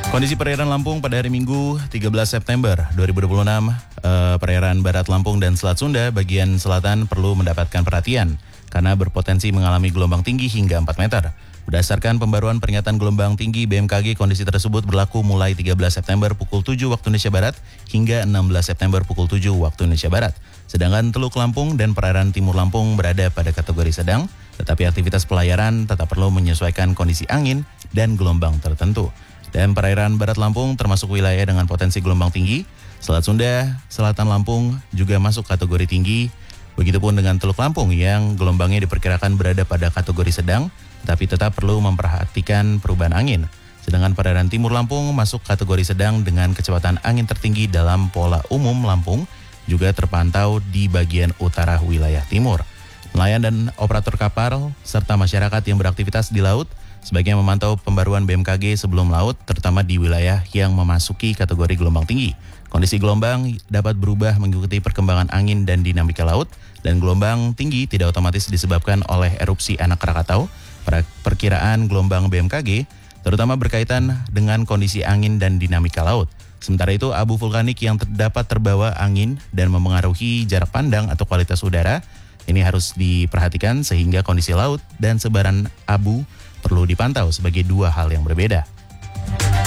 Kondisi perairan Lampung pada hari Minggu 13 September 2026, perairan Barat Lampung dan Selat Sunda bagian selatan perlu mendapatkan perhatian karena berpotensi mengalami gelombang tinggi hingga 4 meter. Berdasarkan pembaruan peringatan gelombang tinggi BMKG, kondisi tersebut berlaku mulai 13 September pukul 7 waktu Indonesia Barat hingga 16 September pukul 7 waktu Indonesia Barat. Sedangkan Teluk Lampung dan perairan Timur Lampung berada pada kategori sedang, tetapi aktivitas pelayaran tetap perlu menyesuaikan kondisi angin dan gelombang tertentu. Dan perairan Barat Lampung termasuk wilayah dengan potensi gelombang tinggi. Selat Sunda, Selatan Lampung juga masuk kategori tinggi. Begitupun dengan Teluk Lampung yang gelombangnya diperkirakan berada pada kategori sedang, tetapi tetap perlu memperhatikan perubahan angin. Sedangkan perairan Timur Lampung masuk kategori sedang dengan kecepatan angin tertinggi dalam pola umum Lampung juga terpantau di bagian utara wilayah timur. Nelayan dan operator kapal serta masyarakat yang beraktivitas di laut sebaiknya memantau pembaruan BMKG sebelum laut, terutama di wilayah yang memasuki kategori gelombang tinggi. Kondisi gelombang dapat berubah mengikuti perkembangan angin dan dinamika laut, dan gelombang tinggi tidak otomatis disebabkan oleh erupsi anak Krakatau. Perkiraan gelombang BMKG terutama berkaitan dengan kondisi angin dan dinamika laut. Sementara itu, abu vulkanik yang dapat terbawa angin dan memengaruhi jarak pandang atau kualitas udara ini harus diperhatikan, sehingga kondisi laut dan sebaran abu perlu dipantau sebagai dua hal yang berbeda.